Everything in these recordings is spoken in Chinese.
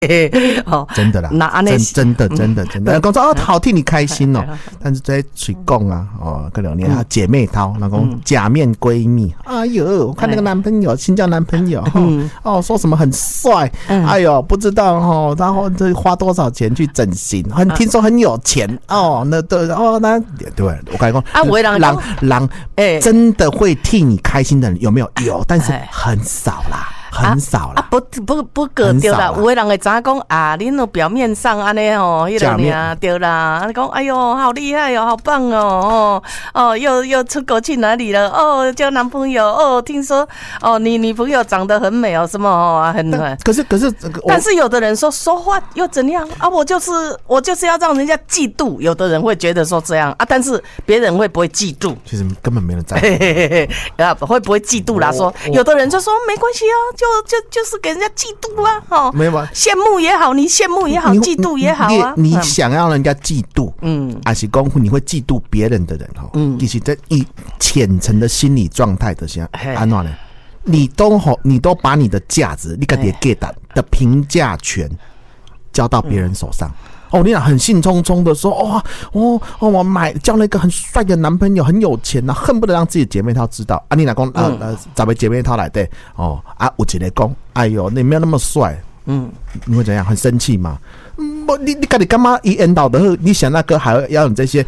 哦， 真的啦，真的，讲说好替你开心哦，但是在嘴讲啊，可能你还姐妹淘，那种假面闺蜜，哎呦，我看那个男朋友新交男朋友，说什么很帅，哎呦，不知道然后这花多少钱去整形，听说很有钱那对对，我跟你讲啊，有的人真的会替你开心的人有没有？有，但是很少啦。很少啦， 不个对啦，有的人会知影讲啊，恁都表面上安尼迄个尔对啦，讲哎呦好厉害哦，好棒哦，又出国去哪里了？交男朋友听说你女朋友长得很美什么很可是但是有的人说话又怎样啊？我就是要让人家嫉妒，有的人会觉得说这样啊，但是别人会不会嫉妒？ 其实根本没人在乎， 会不会嫉妒啦？说有的人就说没关系啊。就是给人家嫉妒啊， 没有吧？ 羡慕也好，你羡慕也好，嫉妒也好啊。 你想要人家嫉妒，还是讲你会嫉妒别人的人其实在浅层的心理状态的下，安怎呢？你都把你的价值，你自己给的评价权交到别人手上。你俩很兴冲冲的说，我交了一个很帅的男朋友，很有钱啊，恨不得让自己姐妹淘知道啊。你俩讲找个姐妹淘来对有一个讲，哎呦，你没有那么帅，你会怎样？很生气吗？你自己干嘛一end到的？你想那个还要你这些？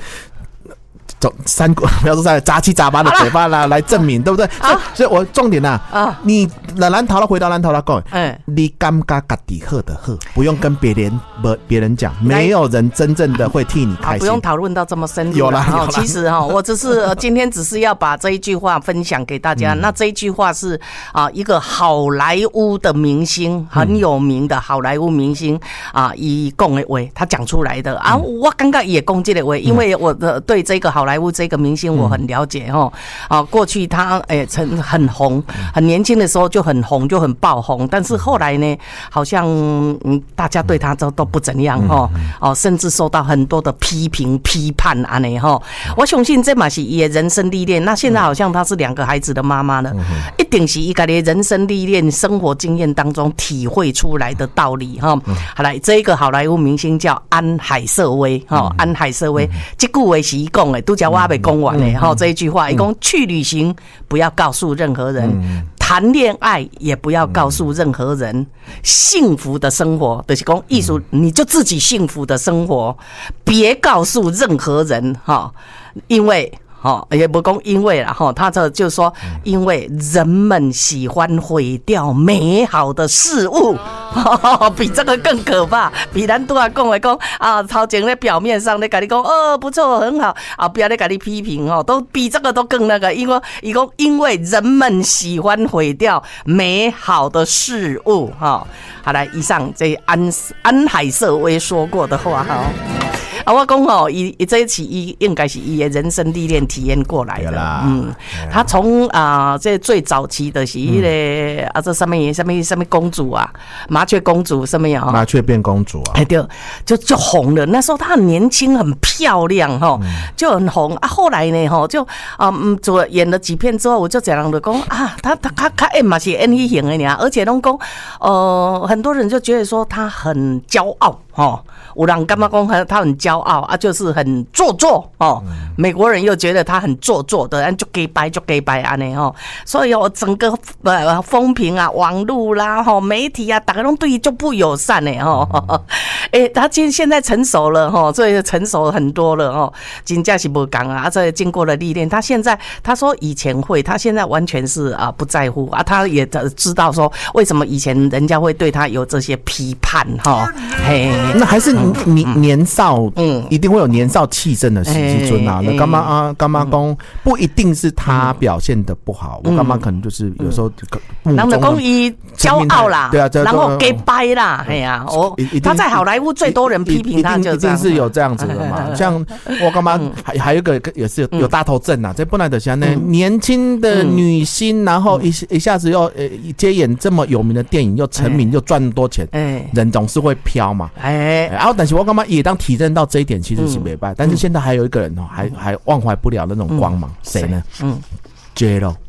不要说杂七杂八的嘴巴来证明，对不对？所以我重点你回到蓝头讲，你感觉自己好的好，不用跟别人讲，没有人真正的会替你开心。 不用讨论到这么深入。 有啦。 其实我今天只是要把这一句话分享给大家。那这一句话是一个好莱坞的明星，很有名的好莱坞明星伊讲的话，他讲出来的我刚刚也讲这个话，因为我对这个好莱坞这个明星我很了解过去他很红，很年轻的时候就很红，就很爆红，但是后来呢，好像大家对他都不怎样甚至受到很多的批评批判我相信这嘛是他的人生历练。那现在好像他是2个孩子的妈妈了，一定是他的人生历练、生活经验当中体会出来的道理好来，这一个好莱坞明星叫安海瑟薇安海瑟薇，这句话是他讲的，都叫我还没讲完的这一句话，他说去旅行不要告诉任何人，谈恋爱也不要告诉任何人，幸福的生活就是说艺术，你就自己幸福的生活，别告诉任何人因为也不讲因为啦他这就是说，因为人们喜欢毁掉美好的事物比这个更可怕，比咱都要讲的讲头前在表面上在跟你讲不错很好不要再跟你批评都比这个都更那个，因为人们喜欢毁掉美好的事物好来，以上这安海瑟薇说过的话我讲这一期应该是他的人生历练体验过来的。他从这最早期的是这什么公主麻雀公主什么呀？ 麻雀变公主对，就红了。那时候她很年轻，很漂亮就很红后来呢就演了几片之后，我就这样的讲他演嘛是演那型的而且都讲很多人就觉得说他很骄傲有人感觉说他很骄傲就是很做作美国人又觉得他很做作的，就假掰安尼所以整个风评网络啦媒体大家都对就不友善他现在成熟了所以成熟很多了真的是不讲这经过了历练，他现在他说以前会，他现在完全是不在乎他也知道说为什么以前人家会对他有这些批判那还是你年少一定会有年少气盛的时阵那干嘛讲不一定是他表现的不好，我干嘛可能就是有时候人就讲他骄傲啦， 对然后假掰啦他在好莱坞最多人批评他就这样， 一定是有这样子的嘛像我干嘛还有一个也是有大头症这本来的像年轻的女星，然后一下子又接演这么有名的电影，又成名又赚那么多钱，人总是会飘嘛然后但是我干嘛也当体认到这一点其实是没办，但是现在还有一个人还忘怀不了那种光芒，谁呢？J-Lo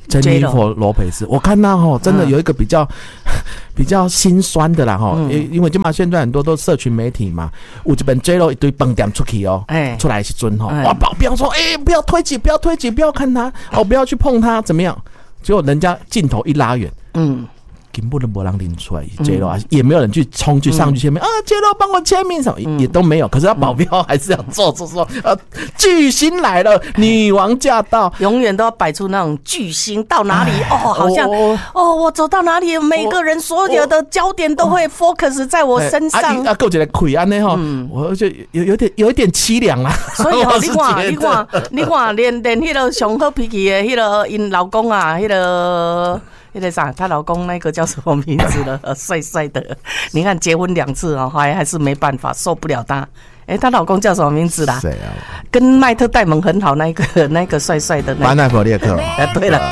珍妮佛罗培斯，我看到真的有一个比较心酸的啦因为现在很多都社群媒体嘛，有一本 J-Lo 一堆饭店出去出来的时阵哇，保镖说不要推挤，不要推挤，不要看他不要去碰他，怎么样？结果人家镜头一拉远，根本都没人拎出来 J-Lo 也没有人去冲去上去签名J-Lo 帮我签名什么也都没有，可是他保镖还是要做说巨星来了，女王驾到， 永远都要摆出那种巨星到哪里好像我走到哪里，每个人所有的焦点都会 focus 在我身上够一个亏安呢我就有一点凄凉啊。 所以你看连那个上好脾气的那个因老公啊那个啥，她老公那个叫什么名字了？帅帅的，你看结婚2次还是没办法，受不了他。她老公叫什么名字啦？ 谁啊？ 跟麦特戴蒙很好那个帅帅的班艾弗列克。 对了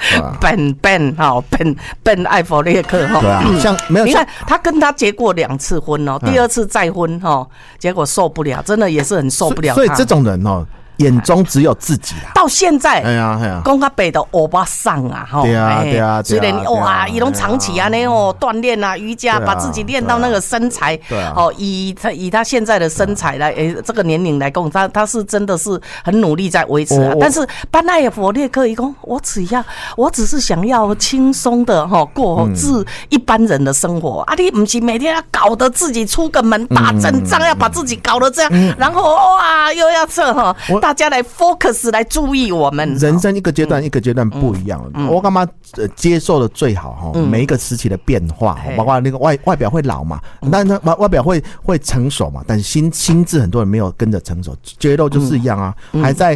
Ben 艾弗列克对啊，像没有你看他跟他结过2次婚第2次再婚结果受不了，真的也是很受不了他。 所以这种人眼中只有自己啦。 到现在，讲较白的欧巴桑啊， 对啊， 虽然哇，伊拢长期锻炼啊，瑜伽，把自己练到那个身材，以他现在的身材来，这个年龄来讲，他是真的是很努力在维持啊。但是班艾弗列克一讲，我只是想要轻松的过一般人的生活啊，你不是每天要搞得自己出个门大阵仗，要把自己搞得这样，然后哇又要这大家来 focus 来注意我们。 人生一个阶段一个阶段不一样，我干嘛接受的最好每一个时期的变化，包括那个外表会老嘛，但是外表会成熟嘛，但是心智很多人没有跟着成熟。J-Lo 就是一样啊，还在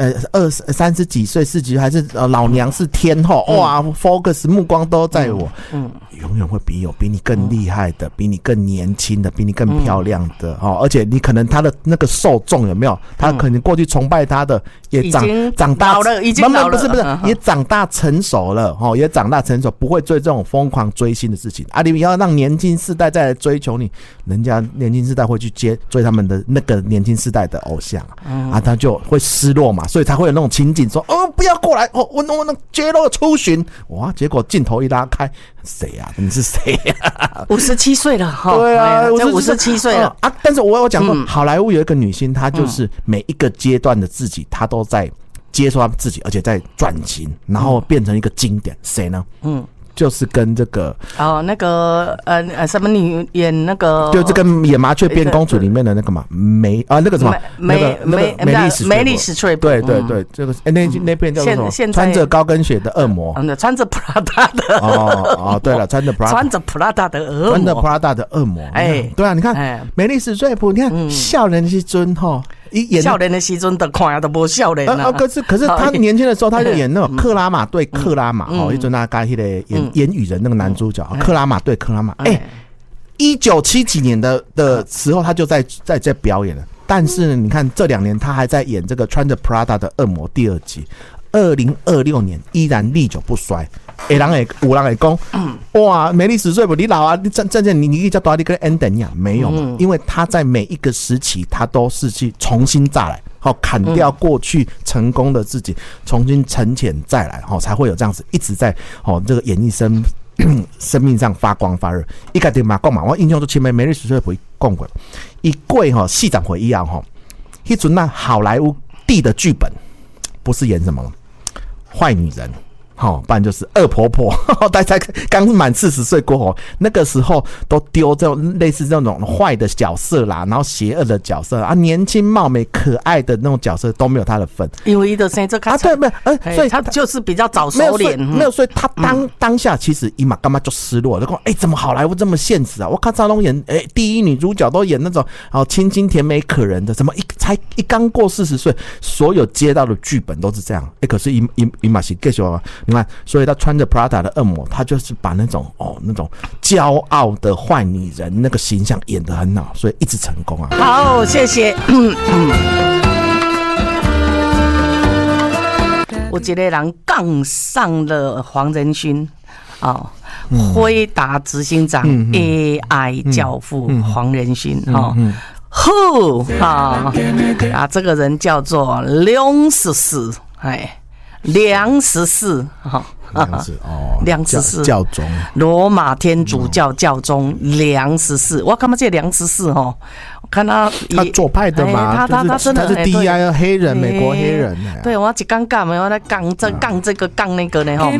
30几岁40几岁，还是老娘是天后哇 ，focus 目光都在我，永远会比你更厉害的，比你更年轻的，比你更漂亮的而且你可能他的那个受众有没有？他可能过去崇拜他的也长大了，已经老了， 不是也长大成熟了也长大成熟，不会做这种疯狂追星的事情啊！你要让年轻世代再来追求你，人家年轻世代会去追他们的那个年轻世代的偶像他就会失落嘛，所以才会有那种情景说不要过来我那J-Lo出巡哇，结果镜头一拉开，谁啊？你是谁啊 ？57岁了对啊 ，57岁了但是我有讲过，好莱坞有一个女星，她就是每一个阶段的自己，她都在接受她自己，而且在转型，然后变成一个经典。谁呢？就是跟这个那个什么女演那个， 就是跟演麻雀变公主里面的那个嘛那个什么梅丽史翠普，对，这个那片叫做什么？穿着高跟鞋的恶魔， 穿着 Prada 的对了，穿着 Prada 的恶魔，对啊，你看梅丽史翠普，你看少年的时阵少年的时阵都看都无少年可是他年轻的时候他就演那种克拉玛对克拉玛一阵那个演语人那个男主角克拉玛对克拉玛1970几年的时候他就在表演了，但是你看这2年他还在演这个穿着 Prada 的恶魔第2集，2026年依然历久不衰。有人会说哇，梅丽史翠普你老啊，你真你叫多你跟 Enden 一样没有嘛？因为他在每一个时期他都是去重新再来砍掉过去成功的自己，重新沉潜再来才会有这样子一直在这个演艺生命上发光发热。一个点嘛讲嘛，我印象中前面梅丽史翠普讲过，一过40回以后那阵那好莱坞地的剧本不是演什么坏女人不然就是恶婆婆，大家刚满40岁过后，那个时候都丢这种类似这种坏的角色啦，然后邪恶的角色年轻貌美可爱的那种角色都没有他的份， 因为他生这个对没所以他就是比较早熟脸， 没有，所以他当下其实伊嘛干嘛就失落了，就说怎么好莱坞这么现实啊？我看张龙演第一女主角都演那种清新甜美可人的，怎么才刚过40岁，所有接到的剧本都是这样，可是伊嘛是继续你看，所以他穿着 Prada 的恶魔，他就是把那种骄傲的坏女人那个形象演得很好，所以一直成功啊。 好，谢谢。有一个人杠上了黄仁勋辉达执行长 AI 教父黄仁勋这个人叫做梁思思梁14哈。梁14 教宗， 罗马天主教教宗梁14，我感觉这梁14哈，看他左派的嘛， 他真的他是DI 黑人，美国黑人。 对，我一杠杠的，我在杠这个杠那个呢哈。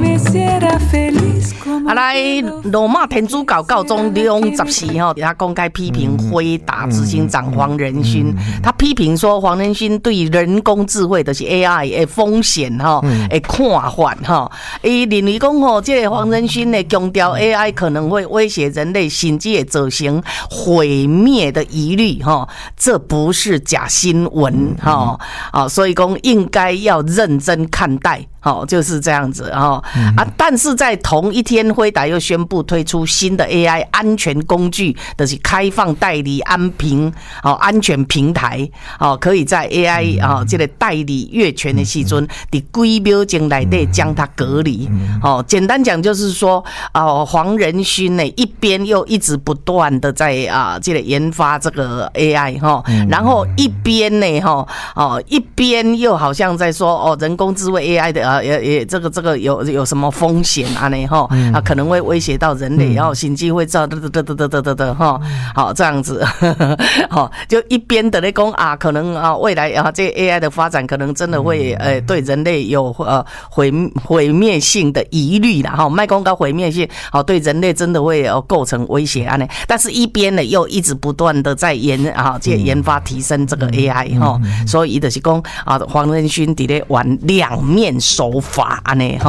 来，罗马天主教教宗梁14哈，他公开批评辉达执行长黄仁勋，他批评说黄仁勋对人工智慧就是 AI 的风险哈，的看法哈。伊认为讲吼，这个黄仁勋呢强调 AI 可能会威胁人类，甚至会造成毁灭的疑虑哈，这不是假新闻哈所以讲应该要认真看待。就是这样子但是在同一天，辉达又宣布推出新的 AI 安全工具，就是开放代理安全平台可以在 AI 这个代理越权的时阵，在几秒钟内底将它隔离。简单讲就是说黄仁勋呢一边又一直不断的在这个研发这个 AI 然后一边呢一边又好像在说人工智慧 AI 的也这个有什么风险可能会威胁到人类，然后心机会造这样子就一边的在讲可能未来这 AI 的发展可能真的会对人类有毁灭性的疑虑啦卖讲到毁灭性对人类真的会构成威胁但是一边呢又一直不断的在研发提升这个 AI 所以就是讲黄仁勋在咧玩两面手法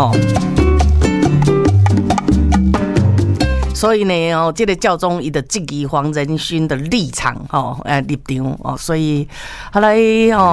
所以呢这个教宗伊的质疑黄仁勋的立场立场所以后来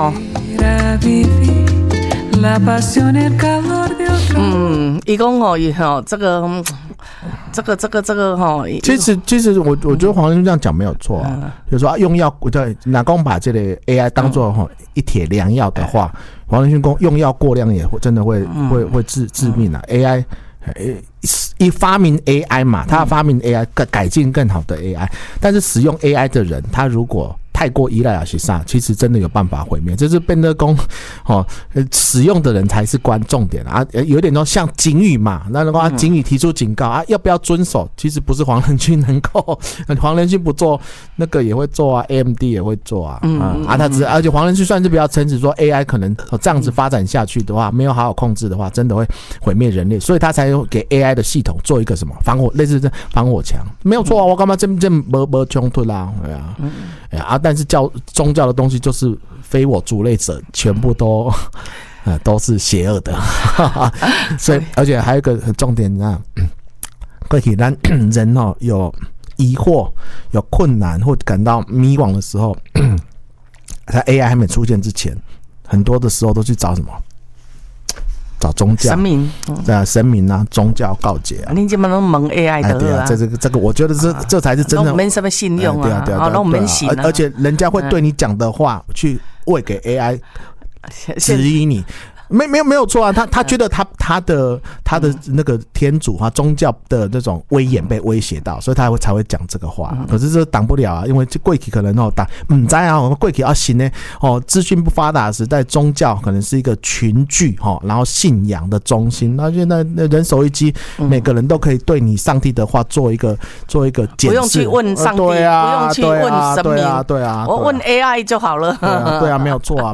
伊讲这个其实我觉得黄仁勋这样讲没有错就是说用药，哪公把这个 AI 当作一铁良药的话，黄仁勋用药过量也真的会致命AI 一发明 AI 嘛，他发明 AI 改进更好的 AI， 但是使用 AI 的人，他如果太过依赖阿西萨，其实真的有办法毁灭。这是变得讲使用的人才是重点有点像警语嘛，那的话警语提出警告要不要遵守？其实不是黄仁勋能够，黄仁勋不做，那个也会做AMD 也会做而且黄仁勋算是比较诚实，说 AI 可能这样子发展下去的话，没有好好控制的话，真的会毁灭人类，所以他才给 AI 的系统做一个什么类似防火墙，没有错我干嘛这没冲突啦，但是宗教的东西就是非我族类者全部都是邪恶的所以而且还有一个重点过去咱人有疑惑有困难或感到迷惘的时候在 AI 还没出现之前，很多的时候都去找什么？找宗教神明神明宗教告解你基本上蒙 AI 的对这个我觉得这才是真的没什么信用对那我们信而且人家会对你讲的话去喂给 AI 指引你没有错他觉得他的那个天主宗教的那种威严被威胁到，所以他才会讲这个话可是这挡不了因为这过去可能不知我们过去信呢资讯不发达的时代，宗教可能是一个群聚然后信仰的中心，那现在人手一机每个人都可以对你上帝的话做一个检视， 不用去问上帝不用去问神明对啊我问 AI 就好了对啊没有错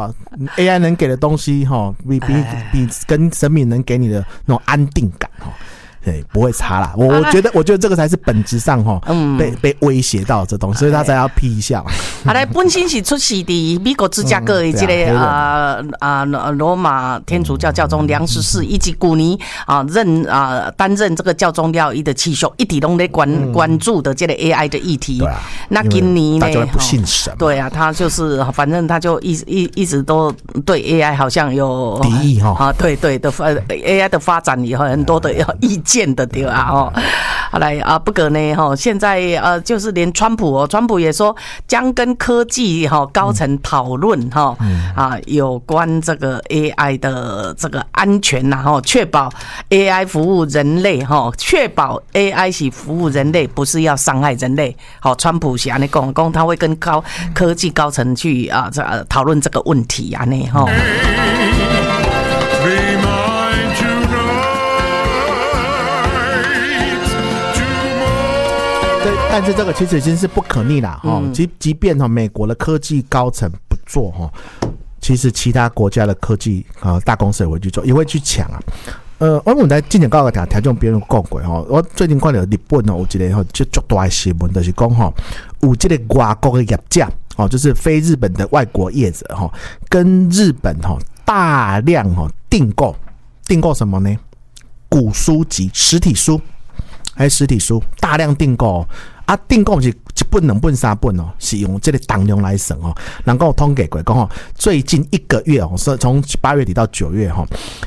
AI 能给的东西比跟神明能给你的那种安定感不会差啦。我觉得这个才是本质上被威胁到这东西，所以他才要批一下。 来，本身是出世在美国芝加哥的这个罗马天主教教宗梁14，以及去年担任这个教宗料理的持续一直都在关注的这个 AI 的议题。那今年呢， 大家会不信神。 对啊，他就是反正他就一直都对 AI 好像有敌意对的 AI 的发展有很多的意见的对好来不过呢现在就是连川普也说将跟科技高层讨论有关这个 AI 的这个安全确保 AI 服务人类确保 AI 是服务人类，不是要伤害人类。川普是这样说他会跟科技高层去讨论这个问题但是这个其实已经是不可逆啦。即便美国的科技高层不做其实其他国家的科技大公司也会去做，也会去抢啊。我们在之前讲个条件别人讲过我最近看到日本有一个就足大的新闻，就是讲有这个外国的业者就是非日本的外国业者跟日本大量订购什么呢？古书籍、实体书，还是实体书大量订购订购是一本两本三本是用这个当量来算人家有统计过讲最近1个月是从8月底到9月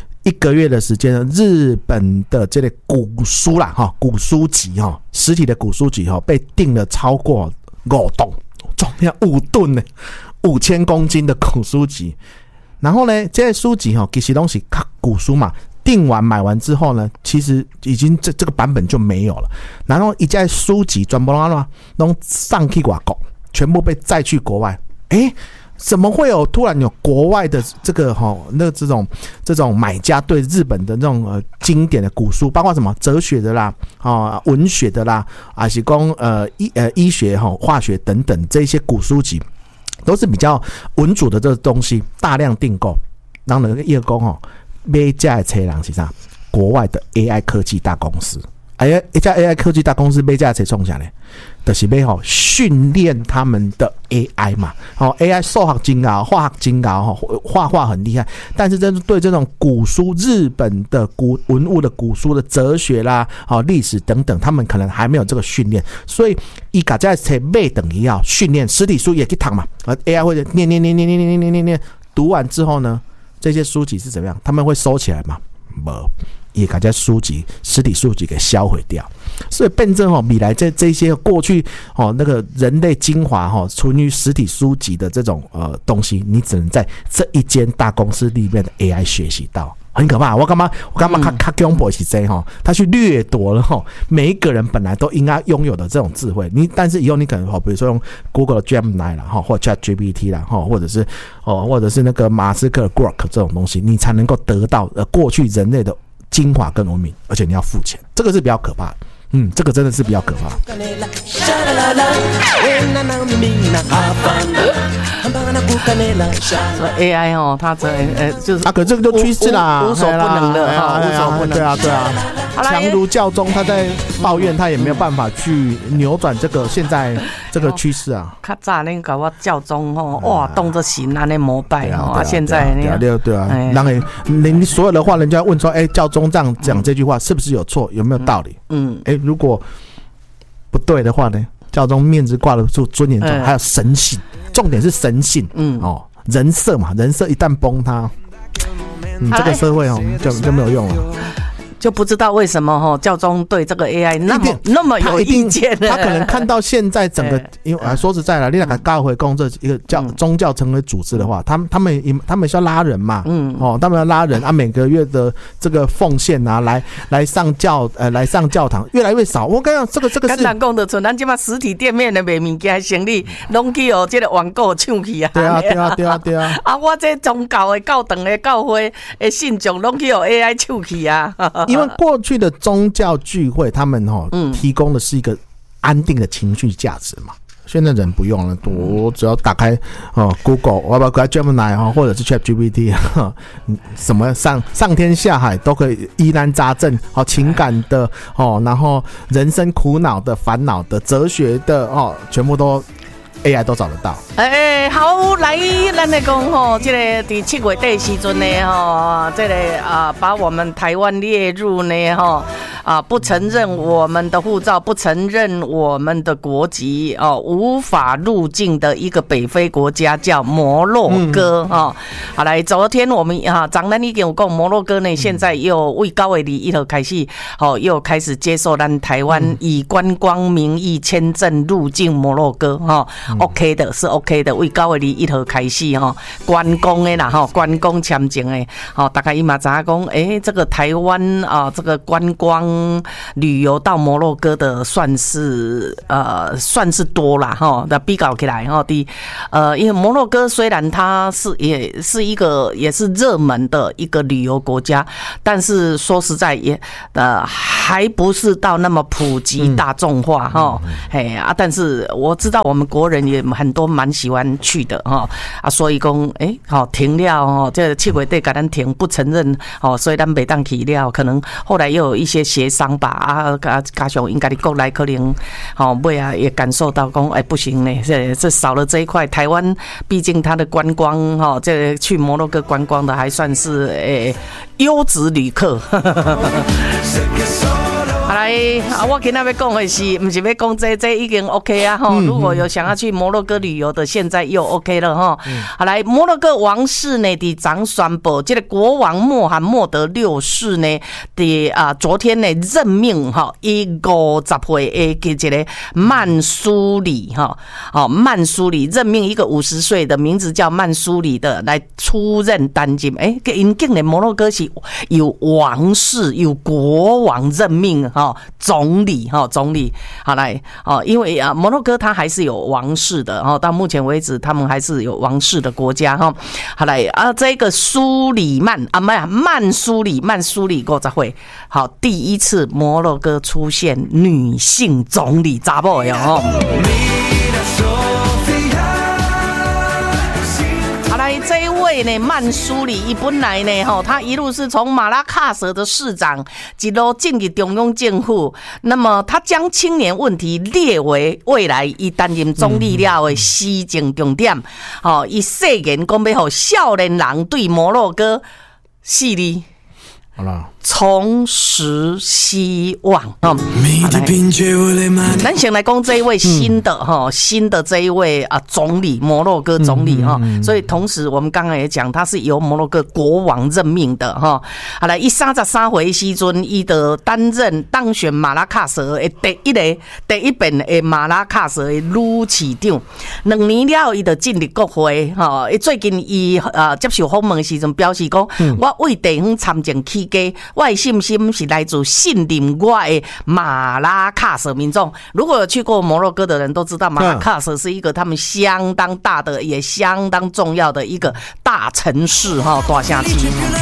1个月的时间，日本的这个古书啦古书籍实体的古书籍被订了超过5吨，重量5吨呢，5000公斤的古书籍。然后呢，这些书籍其实都是古书嘛，订完买完之后呢，其实已经这个版本就没有了。然后一家书籍全部都上去外国，全部被载去国外。怎么会突然有国外的这个这种买家对日本的那种经典的古书，包括什么哲学的啦文学的啦，还是讲医学化学等等这些古书籍，都是比较文主的这个东西，大量订购。然后业工买这的车人是啥？国外的 AI 科技大公司。一家 AI 科技大公司买这的车创啥呢？就是要训练他们的 AI 嘛，AI 数学精高，化学精高，画画很厉害。但是对这种古书，日本的古文物的古书的哲学啦、历史等等，他们可能还没有这个训练，所以一把这车买等于要训练实体书也去读嘛，AI 会念，读完之后呢，这些书籍是怎么样？他们会收起来吗？没。也把这书籍实体书籍给销毁掉，所以变成未来这些过去那个人类精华存于实体书籍的这种东西，你只能在这一间大公司里面的 AI 学习到，很可怕。我干嘛他恐怖是这他去掠夺了每一个人本来都应该拥有的这种智慧。但是以后你可能比如说用 Google Gemini 啦或 ChatGPT 啦或者是那个马斯克的 Grok 这种东西，你才能够得到过去人类的精华跟文明，而且你要付钱，这个是比较可怕的。这个真的是比较可怕。 所以 AI 它就是可这个就趋势啦， 无所不能的无所不能。 对啊。强如教宗他在抱怨，他也没有办法去扭转这个现在这个趋势啊。 较早恁搞我教宗哇，当作神安尼膜拜现在对啊，你所有的话，人家问说，教宗这样讲这句话是不是有错？有没有道理？如果不对的话呢？教宗面子挂得住，尊严重，还有神性，重点是神性。人设嘛，人设一旦崩塌，这个社会就没有用了。 就不知道为什么教宗对这个 AI 那么有意见呢？ 他可能看到现在整个，因为说实在了，你那个教会公这一个宗教成为组织的话，他们需要拉人嘛，他们要拉人每个月的这个奉献来上教堂越来越少。我跟你讲，这个是简单讲的，像咱现在实体店面的卖物件生意，拢去这个网购抢去啊！ 对啊！ 我这宗教的教堂的教会的信众，拢去AI 抢去啊！ 因为过去的宗教聚会，他们提供的是一个安定的情绪价值嘛。现在人不用了，我只要打开Google， 我把 Gemini 或者是 ChatGPT， 什么上天下海都可以疑难杂症情感的然后人生苦恼的、烦恼的、哲学的全部都。AI 都找得到。 好，来，咱来讲这个在7月底时阵呢这个把我们台湾列入呢不承认我们的护照，不承认我们的国籍无法入境的一个北非国家叫摩洛哥好来，昨天我们昨天已经有讲摩洛哥呢，现在又为9月1号开始又开始接受咱台湾以观光名义签证入境摩洛哥OK 的，是 OK 的，为9月1号开始观光的啦观光签证的大概伊嘛知影讲这个台湾这个观光光旅游到摩洛哥的算是多啦哈，那比较起来哈因为摩洛哥虽然它也是一个也是热门的一个旅游国家，但是说实在也还不是到那么普及大众化哈，但是我知道我们国人也很多蛮喜欢去的哈所以讲停了这7月底给咱停不承认所以咱没当去了，可能后来又有一些协商吧加上应该的国内可能尾也感受到讲不行呢，这少了这一块。台湾毕竟它的观光这去摩洛哥观光的还算是优质旅客。好来我今天要讲的是不是要讲这已经 OK 啊如果有想要去摩洛哥旅游的现在又 OK 了好来摩洛哥王室呢的长宣布这个国王穆罕默德6世呢的昨天呢任命以50岁的这个曼苏里曼苏里任命一个50岁的名字叫曼苏里的来出任担任因竟然摩洛哥是有王室有国王任命总理好来因为摩洛哥它还是有王室的到目前为止他们还是有王室的国家好来这个苏里曼曼苏里50岁好第一次摩洛哥出现女性总理查某的这一位呢，曼苏里伊本来呢，他一路是从马拉喀什的市长，一路进入中央政府。那么，他将青年问题列为未来伊担任总理了的施政重点。伊誓言讲要让少年人对摩洛哥势力重拾希望咱先来讲这一位新的这一位总理，摩洛哥总理所以同时我们刚刚也讲他是由摩洛哥国王任命的好来伊33岁时阵伊就当选马拉喀什的第一遍的马拉喀什的女市长，2年了伊就进入国会最近伊接受访问的时阵表示讲我为地方参政起家，我的信心是来自信任我的马拉喀什民众。如果有去过摩洛哥的人都知道，马拉喀什是一个他们相当大的也相当重要的一个大城市大城市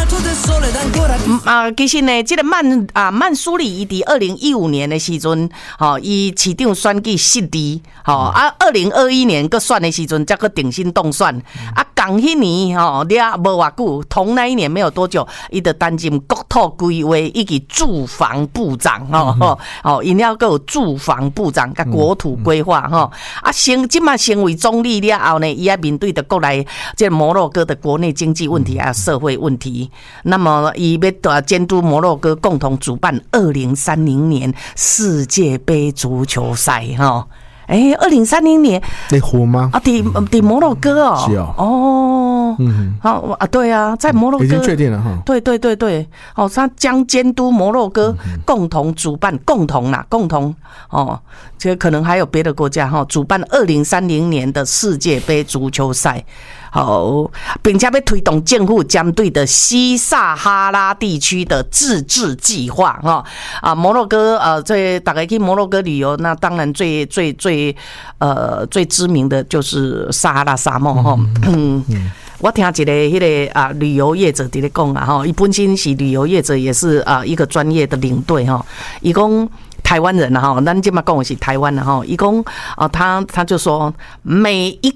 其实呢这个曼苏里伊伫2015年的时阵伊市长选举失利2021年搁选的时阵才搁定心动选同迄年了无偌久，同那一年没有多久伊就担任国土规划以及住房部长因了还有住房部长跟国土规划现在成为总理了后呢，伊要面对的国内这摩洛哥的国内经济问题还有社会问题，那么伊要监督摩洛哥共同主办2030年世界杯足球赛2030年那火吗？ 伫摩洛哥是对啊，在摩洛哥已经确定了对他将监督摩洛哥共同主办共同这可能还有别的国家主办2030年的世界杯足球赛并且要推动政府针对的西撒哈拉地区的自治计划摩洛哥大家去摩洛哥旅游，那当然最知名的就是撒哈拉沙漠我听一个旅游业者在讲他本身是旅游业者，也是一个专业的领队他说台湾人咱现在讲的是台湾他说他就说每一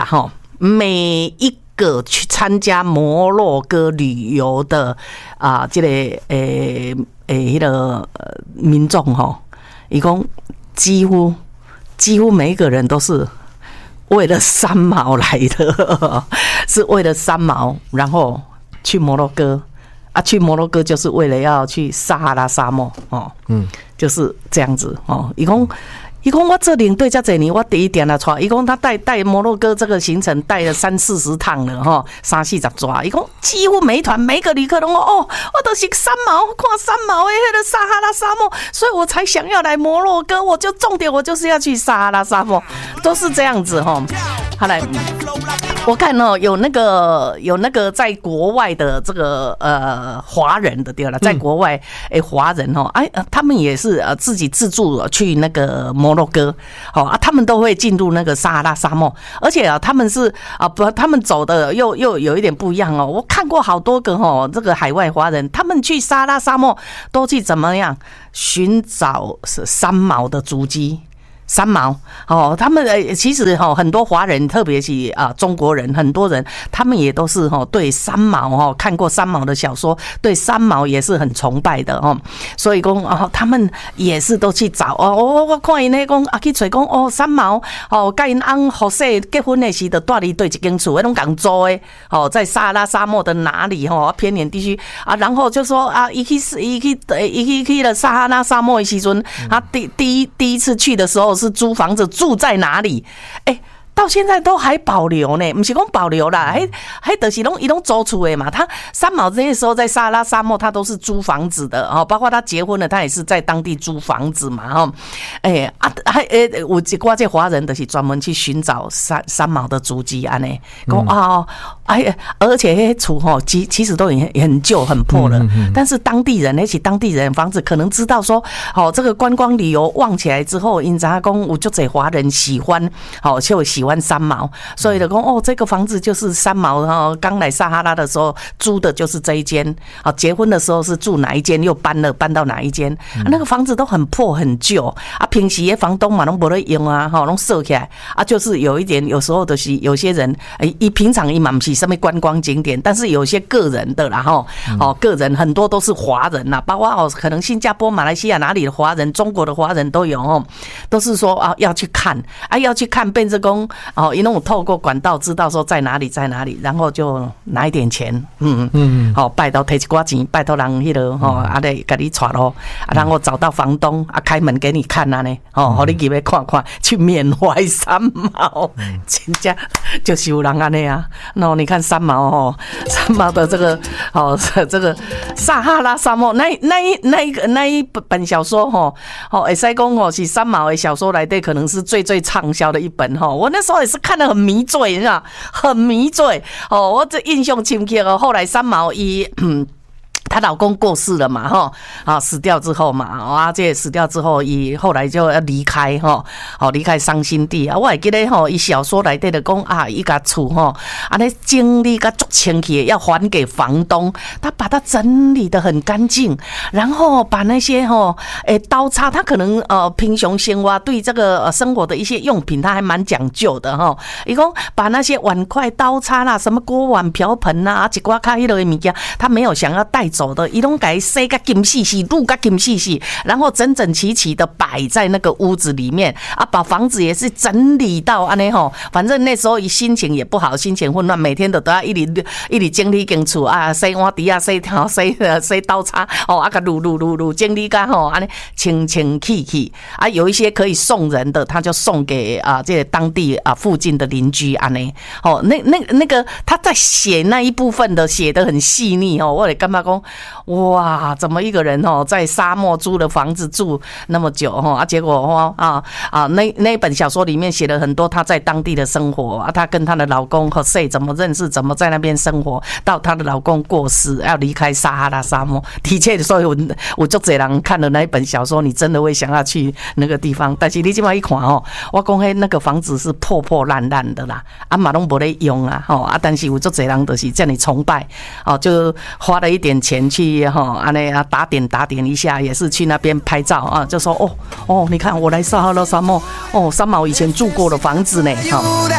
个去参加摩洛哥旅游的这个民众他说几乎每一个人都是为了3毛来的是为了3毛然后去摩洛哥去摩洛哥就是为了要去撒哈拉沙漠就是这样子他说我这领队这么多年我第一点了他说他带摩洛哥这个行程带了30-40趟了30-40抓他说几乎每一团每个旅客都说我都是3毛看3毛的那个撒哈拉沙漠，所以我才想要来摩洛哥，重点我就是要去撒哈拉沙漠，都是这样子好来我看哦，有那个在国外的这个华人的对了，在国外华人哦，他们也是自己自助去那个摩洛哥，他们都会进入那个撒哈拉沙漠，而且他们是他们走的又有一点不一样哦。我看过好多个这个海外华人，他们去撒哈拉沙漠都去怎么样寻找三毛的足迹。三毛他们其实很多华人，特别是中国人，很多人他们也都是对三毛看过三毛的小说，对三毛也是很崇拜的所以讲他们也是都去找我看因咧讲去找讲三毛甲因翁后世结婚的时就住伫对一间厝，迄种共租的在撒哈拉沙漠的哪里偏远地区然后就说伊去了撒哈拉沙漠的时阵，他第一次去的时候。是租房子住在哪里？到现在都还保留呢，不是讲保留啦，还就是伊拢租厝的嘛。他三毛这些时候在撒哈拉沙漠，他都是租房子的包括他结婚了，他也是在当地租房子嘛有一挂这华人就是专门去寻找三毛的足迹安尼，讲而且那些厝其实都很旧很破了，但是当地人那些当地人房子可能知道说这个观光旅游旺起来之后，因知影讲有足侪华人喜欢就喜欢三毛，所以就讲这个房子就是三毛刚来撒哈拉的时候租的就是这一间结婚的时候是住哪一间，又搬到哪一间那个房子都很破很旧平时的房东嘛都没在用拢收起来就是有一点，有时候就是有些人平常嘛不是什么观光景点，但是有些个人的啦个人很多都是华人啦，包括可能新加坡马来西亚哪里的华人，中国的华人都有都是说要去看要去看，变成讲因为我透过管道知道说在哪里，然后就拿一点钱拜托提一寡钱，拜托人迄个来给你带咯然后找到房东开门给你看呢互你入去看看，去缅怀三毛真正就是有人安尼然后你看三毛的这个这个撒哈拉沙漠那一本小说会使讲是三毛的小说来对，可能是最畅销的一本我那时候也是看得很迷醉，你知道，很迷醉我这印象深刻后来三毛她老公过世了嘛死掉之后嘛这死掉之后后来就要离开离开伤心地我还记得伊小说内底就讲伊家厝安尼整理甲足清气，要还给房东，他把它整理得很干净，然后把那些刀叉，他可能平常生活对这个生活的一些用品他还蛮讲究的伊讲把那些碗筷刀叉啦，什么锅碗瓢盆啦一寡较迄落的物件，他没有想要带走的，伊拢给洗个金细细，撸个金细细，然后整整齐齐的摆在那个屋子里面把房子也是整理到安尼反正那时候心情也不好，心情混乱，每天都要一直整理间厝洗碗碟洗刀叉个撸整理到安尼清清气气有一些可以送人的，他就送给这个当地附近的邻居安尼那个他在写那一部分的写得很细腻我也感觉讲哇，怎么一个人在沙漠租了房子住那么久结果那本小说里面写了很多她在当地的生活她跟她的老公和谁怎么认识，怎么在那边生活，到她的老公过世要离开撒哈拉沙漠，的确，所以我就这人看了那一本小说，你真的会想要去那个地方，但是你这么一看我讲那个房子是破破烂烂的啦嘛都没在用但是有这人就是这样崇拜就花了一点钱去打点一下，也是去那边拍照就说你看我来撒哈拉沙漠三毛以前住过的房子呢